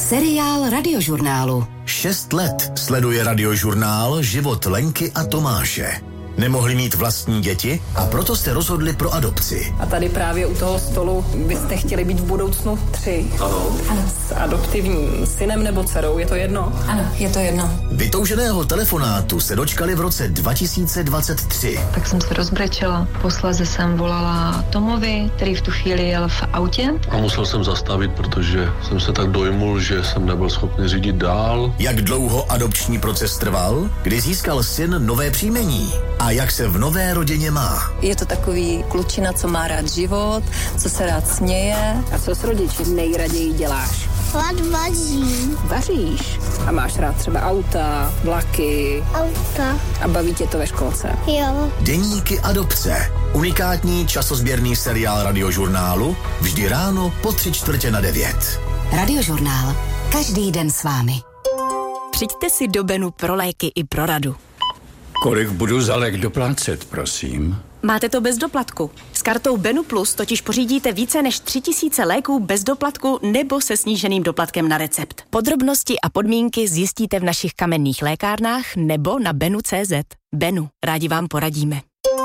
Seriál Radiožurnálu. 6 let sleduje Radiožurnál život Lenky a Tomáše. Nemohli mít vlastní děti a proto se rozhodli pro adopci. A tady právě u toho stolu byste chtěli být v budoucnu 3. Ano. S adoptivním synem nebo dcerou, je to jedno? Ano, je to jedno. Vytouženého telefonátu se dočkali v roce 2023. Tak jsem se rozbrečela. Posléze jsem volala Tomovi, který v tu chvíli jel v autě. A musel jsem zastavit, protože jsem se tak dojmul, že jsem nebyl schopný řídit dál. Jak dlouho adopční proces trval? Kdy získal syn nové příjmení? A jak se v nové rodině má? Je to takový klučina, co má rád život, co se rád směje. A co s rodiči nejraději děláš? Vařím. Vaříš? A máš rád třeba auta, vlaky? Auta. A baví tě to ve školce? Jo. Deníky adopce. Unikátní časozběrný seriál Radiožurnálu. Vždy ráno po 8:45. Radiožurnál. Každý den s vámi. Přijďte si do Benu pro léky i pro radu. Kolik budu za lék doplácet, prosím? Máte to bez doplatku. S kartou Benu Plus totiž pořídíte více než 3000 léků bez doplatku nebo se sníženým doplatkem na recept. Podrobnosti a podmínky zjistíte v našich kamenných lékárnách nebo na benu.cz. Benu, rádi vám poradíme.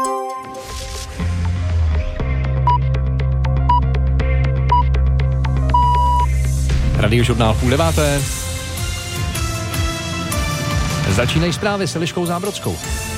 Radiožurnál 8:30. Začínají zprávy s Eliškou Zábrodskou.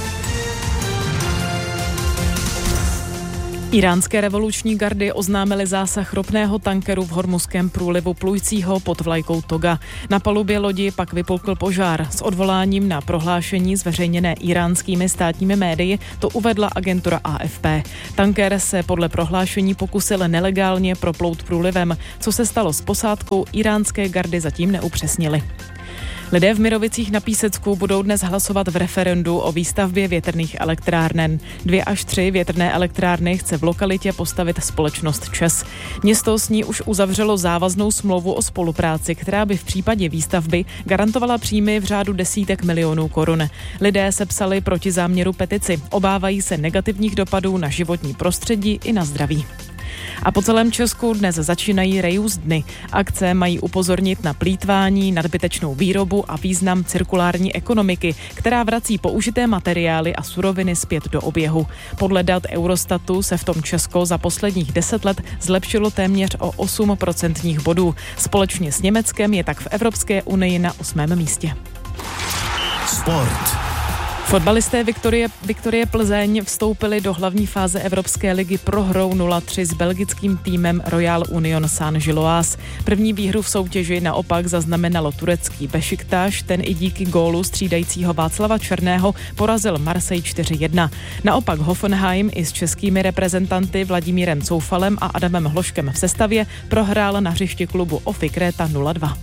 Iránské revoluční gardy oznámily zásah ropného tankeru v Hormuzském průlivu plujícího pod vlajkou Toga. Na palubě lodi pak vypukl požár. S odvoláním na prohlášení zveřejněné iránskými státními médii to uvedla agentura AFP. Tanker se podle prohlášení pokusil nelegálně proplout průlivem. Co se stalo s posádkou, iránské gardy zatím neupřesnili. Lidé v Mirovicích na Písecku budou dnes hlasovat v referendu o výstavbě větrných elektráren. 2 až 3 větrné elektrárny chce v lokalitě postavit společnost ČEZ. Město s ní už uzavřelo závaznou smlouvu o spolupráci, která by v případě výstavby garantovala příjmy v řádu desítek milionů korun. Lidé sepsali proti záměru petici. Obávají se negativních dopadů na životní prostředí i na zdraví. A po celém Česku dnes začínají reuse dny. Akce mají upozornit na plýtvání, nadbytečnou výrobu a význam cirkulární ekonomiky, která vrací použité materiály a suroviny zpět do oběhu. Podle dat Eurostatu se v tom Česko za posledních 10 let zlepšilo téměř o 8% bodů. Společně s Německem je tak v Evropské unii na 8. místě. Sport. Fotbalisté Viktorie Plzeň vstoupili do hlavní fáze Evropské ligy prohrou 0-3 s belgickým týmem Royal Union Saint-Gilloise. První výhru v soutěži naopak zaznamenalo turecký Bešiktaš, ten i díky gólu střídajícího Václava Černého porazil Marseille 4-1. Naopak Hoffenheim i s českými reprezentanty Vladimírem Coufalem a Adamem Hloškem v sestavě prohrál na hřišti klubu OFI Kréta 0-2.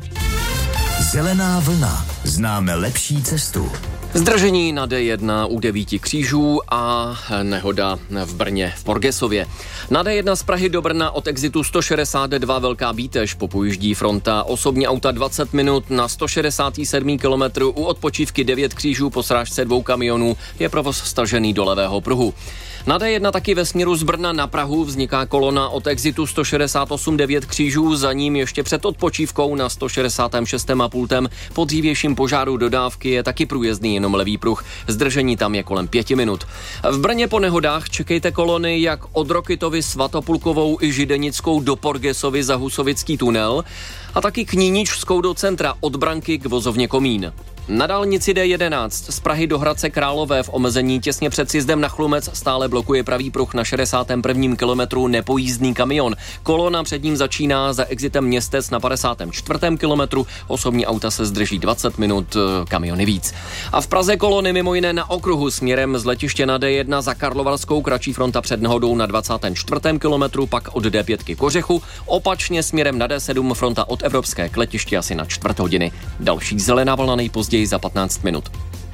Zelená vlna. Známe lepší cestu. Zdržení na D1 u 9 křížů a nehoda v Brně v Porgesově. Na D1 z Prahy do Brna od exitu 162 Velká Bítež popojíždí fronta. Osobní auta 20 minut na 167 kilometru u odpočívky 9 křížů po srážce 2 kamionů je provoz stažený do levého pruhu. Na D1 taky ve směru z Brna na Prahu vzniká kolona od exitu 168 9 křížů, za ním ještě před odpočívkou na 166. a pultem po dřívějším požáru dodávky je taky průjezdný jenom levý pruh. Zdržení tam je kolem 5 minut. V Brně po nehodách čekejte kolony jak od Rokytovy Svatopulkovou i Židenickou do Porgesovy za Husovický tunel a taky Kníničskou do centra od Branky k vozovně Komín. Na dálnici D11 z Prahy do Hradce Králové v omezení těsně před sjezdem na Chlumec stále blokuje pravý pruh na 61. kilometru nepojízdný kamion. Kolona před ním začíná za exitem Městec na 54. kilometru. Osobní auta se zdrží 20 minut, kamiony víc. A v Praze kolony mimo jiné na okruhu směrem z letiště na D1 za Karlovarskou kratší fronta před nehodou na 24. kilometru, pak od D5 Kořechu. Opačně směrem na D7 fronta od Evropské k letišti asi na 4 hodiny. Další zelená vlna nejpozději za 15 minut.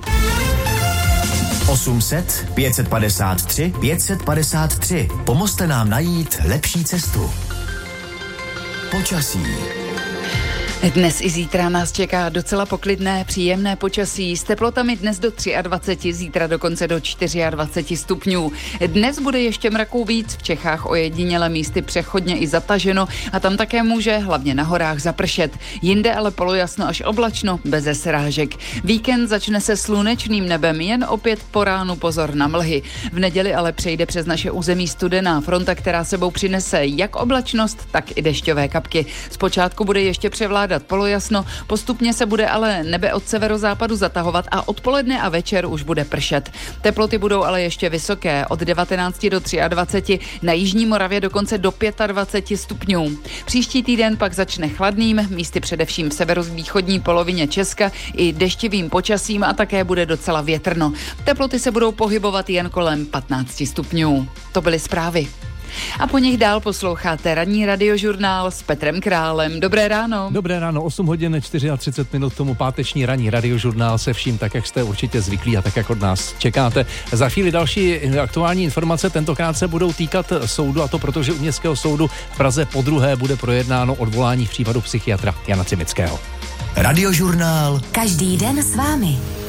800 553 553. Pomozte nám najít lepší cestu. Počasí. Dnes i zítra nás čeká docela poklidné, příjemné počasí s teplotami dnes do 23, zítra dokonce do 24 stupňů. Dnes bude ještě mraků víc, v Čechách ojediněle místy přechodně i zataženo a tam také může hlavně na horách zapršet. Jinde ale polojasno až oblačno, beze srážek. Víkend začne se slunečným nebem, jen opět po ránu pozor na mlhy. V neděli ale přejde přes naše území studená fronta, která sebou přinese jak oblačnost, tak i dešťové kapky. Zpočátku bude ještě převládat polojasno, postupně se bude ale nebe od severozápadu zatahovat a odpoledne a večer už bude pršet. Teploty budou ale ještě vysoké, od 19 do 23, na jižní Moravě dokonce do 25 stupňů. Příští týden pak začne chladným, místy především v severovýchodní polovině Česka i deštivým počasím a také bude docela větrno. Teploty se budou pohybovat jen kolem 15 stupňů. To byly zprávy. A po nich dál posloucháte ranní radiožurnál s Petrem Králem. Dobré ráno. Dobré ráno, 8 hodin 34 minut tomu páteční ranní radiožurnál se vším, tak jak jste určitě zvyklí a tak jak od nás čekáte. Za chvíli další aktuální informace, tentokrát se budou týkat soudu, a to protože u Městského soudu v Praze podruhé bude projednáno odvolání v případu psychiatra Jana Cimického. Radiožurnál. Každý den s vámi.